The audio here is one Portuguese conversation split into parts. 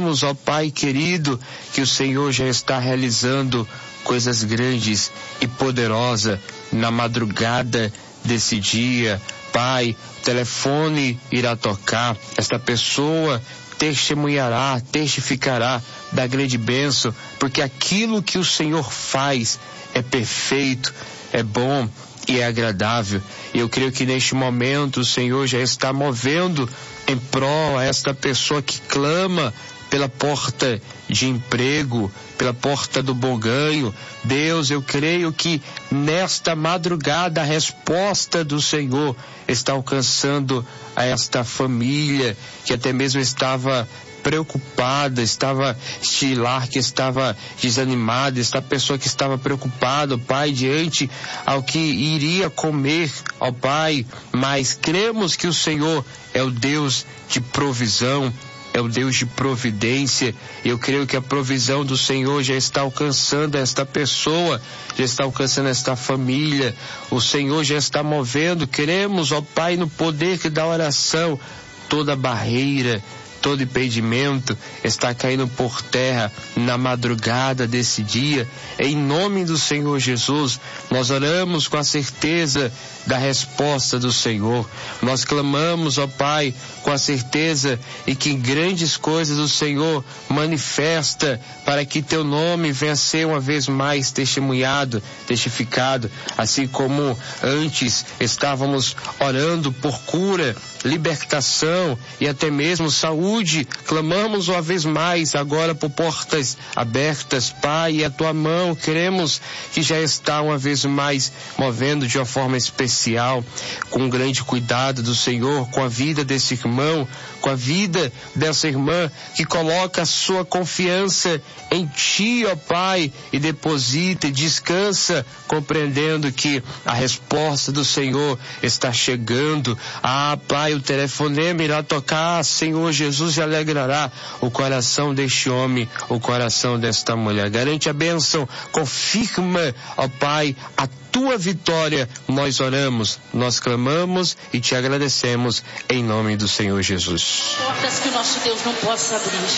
cremos, ó Pai querido, que o Senhor já está realizando coisas grandes e poderosas na madrugada desse dia. Pai, o telefone irá tocar, esta pessoa testemunhará, testificará da grande bênção, porque aquilo que o Senhor faz é perfeito, é bom e é agradável. E eu creio que neste momento o Senhor já está movendo em prol a esta pessoa que clama pela porta de emprego, pela porta do bom ganho. Deus, eu creio que nesta madrugada a resposta do Senhor está alcançando a esta família que até mesmo estava preocupada, este lar que estava desanimado, esta pessoa que estava preocupada, Pai, diante ao que iria comer, ó Pai, mas cremos que o Senhor é o Deus de provisão, é o Deus de providência. Eu creio que a provisão do Senhor já está alcançando esta pessoa, já está alcançando esta família. O Senhor já está movendo. Queremos, ó Pai, no poder da oração, toda barreira, todo impedimento está caindo por terra na madrugada desse dia. Em nome do Senhor Jesus, nós oramos com a certeza da resposta do Senhor. Nós clamamos, ó Pai, com a certeza e que grandes coisas o Senhor manifesta para que teu nome venha a ser uma vez mais testemunhado, testificado, assim como antes estávamos orando por cura, libertação e até mesmo saúde. Clamamos uma vez mais agora por portas abertas, Pai, e a tua mão queremos que já está uma vez mais movendo de uma forma especial, com grande cuidado do Senhor, com a vida desse irmão, com a vida dessa irmã que coloca a sua confiança em ti, ó Pai, e deposita e descansa, compreendendo que a resposta do Senhor está chegando. Ah, Pai, o telefonema irá tocar, Senhor Jesus, e alegrará o coração deste homem, o coração desta mulher. Garante a bênção, confirma, ó Pai, a tua vitória. Nós oramos, nós clamamos e te agradecemos em nome do Senhor Jesus. Portas que o nosso Deus não possa abrir.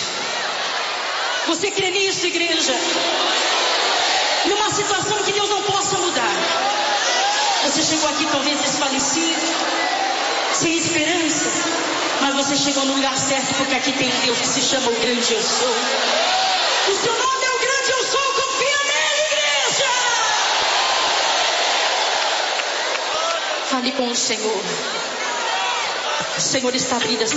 Você crê nisso, igreja? Numa situação que Deus não possa mudar. Você chegou aqui talvez desfalecido, sem esperança, mas você chegou no lugar certo, porque aqui tem um Deus que se chama o grande eu sou. O seu nome é o grande eu sou, confia nele, igreja! Fale com o Senhor. O Senhor está abrindo essa